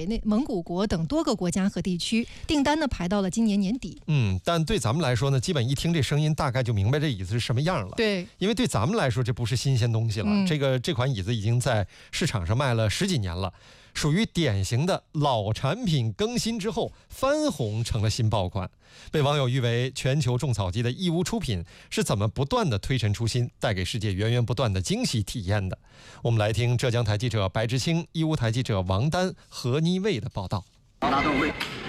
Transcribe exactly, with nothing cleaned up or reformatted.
给那蒙古国等多个国家和地区，订单呢排到了今年年底。 嗯，但对咱们来说呢，基本一听这声音，大概就明白这椅子是什么样了。 对， 因为对咱们来说，这不是新鲜东西了。 嗯、 这个这款椅子已经在市场上卖了十几年了，属于典型的老产品更新之后翻红成了新爆款，被网友誉为全球种草机的义乌出品，是怎么不断的推陈出新，带给世界源源不断的惊喜体验的。我们来听浙江台记者白志清、义乌台记者王丹、何妮卫的报道。 高达吨位